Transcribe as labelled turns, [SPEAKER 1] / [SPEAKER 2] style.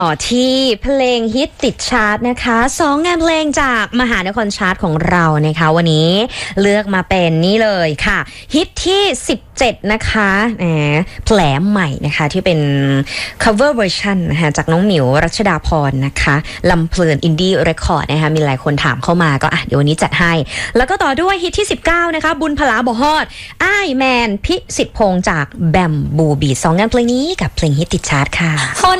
[SPEAKER 1] ที่เพลงฮิตติดชาร์ตนะคะ2 งานเพลงจากมหานครชาร์ตของเรานะคะวันนี้เลือกมาเป็นนี่เลยค่ะฮิตที่17นะคะแผลใหม่นะคะที่เป็น cover version นะคะจากน้องหมิวรัชดาพรนะคะลำเพลินอินดี้เรคคอร์ดนะคะมีหลายคนถามเข้ามาก็เดี๋ยววันนี้จัดให้แล้วก็ต่อด้วยฮิตที่19นะคะบุญพลาบ่ฮอดอ้ายแมนพิสิทธิ์พงษ์จากแบมบูบี2 งานเพลงนี้กับเพลงฮิตติดชาร์ตค่ะ